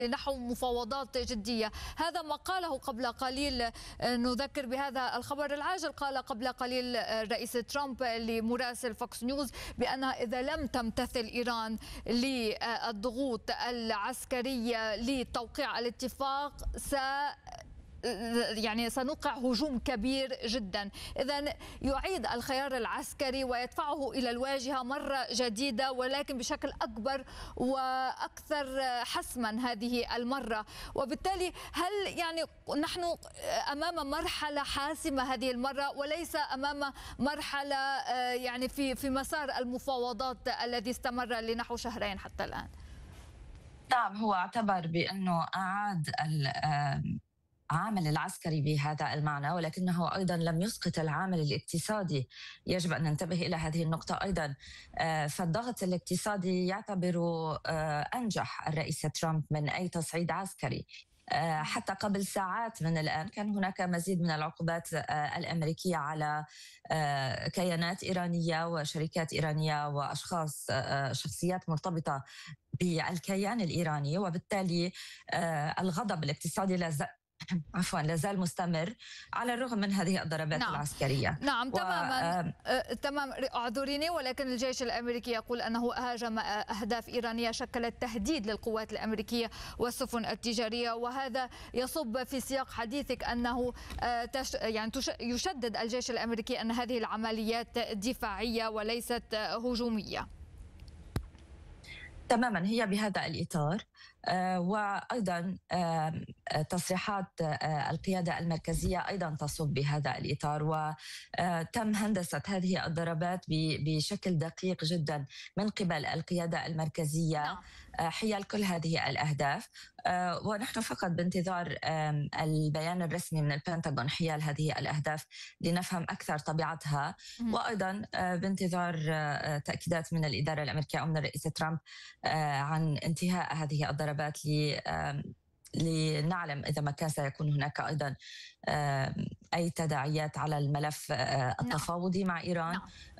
نحو مفاوضات جدية. هذا ما قاله قبل قليل، نذكر بهذا الخبر العاجل، قال قبل قليل الرئيس ترامب لمراسل فوكس نيوز بأنها إذا لم تمتثل إيران للضغوط العسكرية لتوقيع الاتفاق سنوقع هجوم كبير جدا. إذن يعيد الخيار العسكري ويدفعه إلى الواجهة مرة جديدة، ولكن بشكل أكبر وأكثر حسما هذه المرة. وبالتالي هل نحن أمام مرحلة حاسمة هذه المرة، وليس أمام مرحلة في مسار المفاوضات الذي استمر لنحو شهرين حتى الآن؟ نعم، هو اعتبر بأنه أعاد العامل العسكري بهذا المعنى، ولكنه أيضا لم يسقط العامل الاقتصادي. يجب أن ننتبه إلى هذه النقطة أيضا. فالضغط الاقتصادي يعتبر أنجح الرئيس ترامب من أي تصعيد عسكري. حتى قبل ساعات من الآن كان هناك مزيد من العقوبات الأمريكية على كيانات إيرانية وشركات إيرانية وأشخاص شخصيات مرتبطة بالكيان الإيراني، وبالتالي الغضب الاقتصادي لازال مستمر على الرغم من هذه الضربات العسكرية. نعم تماما. تمام، اعذريني، ولكن الجيش الأمريكي يقول أنه هاجم أهداف إيرانية شكلت تهديد للقوات الأمريكية والسفن التجارية، وهذا يصب في سياق حديثك أنه يشدد الجيش الأمريكي أن هذه العمليات دفاعية وليست هجومية. تماما، هي بهذا الإطار. وأيضا تصريحات القيادة المركزية أيضا تصب بهذا الإطار، وتم هندسة هذه الضربات بشكل دقيق جدا من قبل القيادة المركزية حيال كل هذه الأهداف. ونحن فقط بانتظار البيان الرسمي من البنتاغون حيال هذه الأهداف لنفهم أكثر طبيعتها، وأيضا بانتظار تأكيدات من الإدارة الأمريكية أو من الرئيس ترامب عن انتهاء هذه الضربات لنعلم إذا ما كان سيكون هناك أيضا أي تداعيات على الملف التفاوضي مع إيران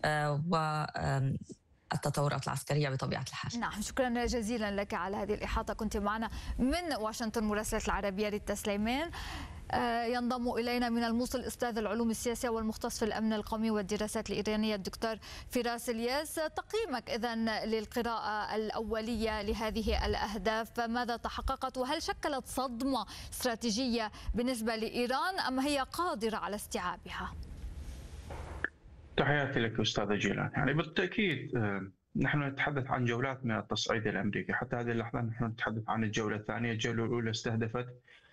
والتطورات العسكرية بطبيعة الحال. نعم، شكرا جزيلا لك على هذه الإحاطة. كنت معنا من واشنطن مراسلة العربية ريتا سليمان. ينضم إلينا من الموصل أستاذ العلوم السياسية والمختص في الأمن القومي والدراسات الإيرانية الدكتور فراس الياس. تقييمك إذن للقراءة الأولية لهذه الأهداف، ماذا تحققت، وهل شكلت صدمة استراتيجية بالنسبة لإيران أم هي قادرة على استيعابها؟ تحياتي لك أستاذ جيلان. بالتأكيد نحن نتحدث عن جولات من التصعيد الأمريكي. حتى هذه اللحظة نحن نتحدث عن الجولة الثانية. الجولة الأولى استهدفت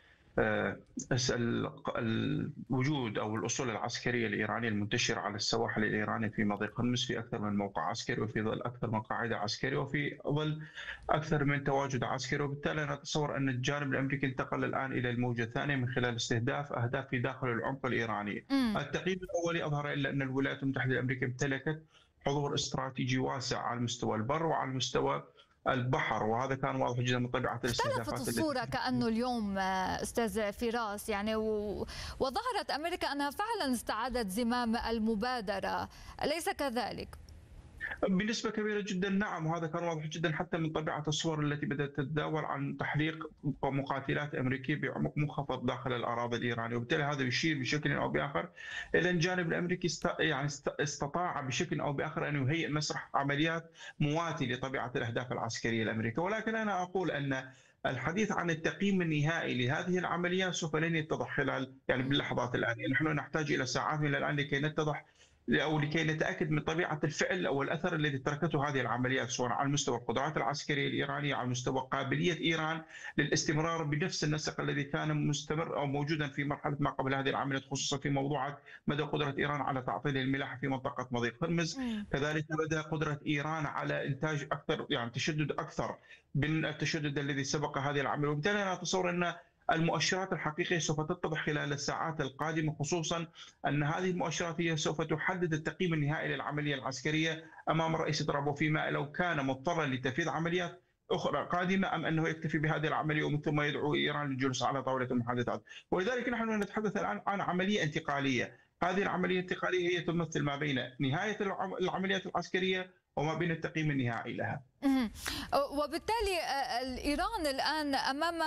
الوجود أو الأصول العسكرية الإيرانية المنتشرة على السواحل الإيرانية في مضيق هرمز في أكثر من موقع عسكري، وفي ظل أكثر من قاعدة عسكرية، وفي ظل أكثر من تواجد عسكري. وبالتالي أنا أتصور أن الجانب الأمريكي انتقل الآن إلى الموجة الثانية من خلال استهداف أهداف في داخل العمق الإيراني. التقييم الأولي أظهر إلا أن الولايات المتحدة الأمريكية امتلكت حضور استراتيجي واسع على المستوى البر وعلى المستوى البحر، وهذا كان واضح جدا من طبيعه الاستهدافات. اختلفت الصوره كانه اليوم استاذ فراس وظهرت امريكا انها فعلا استعادت زمام المبادره، اليس كذلك؟ بنسبة كبيرة جدا نعم، وهذا كان واضح جدا حتى من طبيعة الصور التي بدأت تتداول عن تحليق مقاتلات أمريكية بعمق منخفض داخل الأراضي الإيرانية. وبالتالي هذا يشير بشكل أو بآخر إلى أن الجانب الأمريكي استطاع بشكل أو بآخر أن يهيئ مسرح عمليات مواتي لطبيعة الأهداف العسكرية الأمركية. ولكن أنا أقول أن الحديث عن التقييم النهائي لهذه العمليات سوف لن يتضح خلال باللحظات الآن. نحن نحتاج إلى ساعات من الآن لكي نتضح أو لكي نتأكد من طبيعة الفعل أو الأثر الذي تركته هذه العمليات، سواء على مستوى القدرات العسكرية الإيرانية، على مستوى قابلية إيران للاستمرار بنفس النسق الذي كان مستمر أو موجودا في مرحلة ما قبل هذه العمليات، خصوصا في موضوع مدى قدرة إيران على تعطيل الملاحة في منطقة مضيق هرمز. كذلك مدى قدرة إيران على إنتاج أكثر، تشدد أكثر من التشدد الذي سبق هذه العملية. وبالتالي أنا أتصور أن المؤشرات الحقيقية سوف تتضح خلال الساعات القادمة، خصوصا أن هذه المؤشرات هي سوف تحدد التقييم النهائي للعملية العسكرية أمام الرئيس ترامب، وفيما لو كان مضطرا لتنفيذ عمليات أخرى قادمة أم أنه يكتفي بهذه العملية ومن ثم يدعو إيران للجلوس على طاولة المحادثات. ولذلك نحن نتحدث الآن عن عملية انتقالية. هذه العملية الانتقالية هي تمثل ما بين نهاية العمليات العسكرية وما بين التقييم النهائي لها. وبالتالي إيران الآن أمام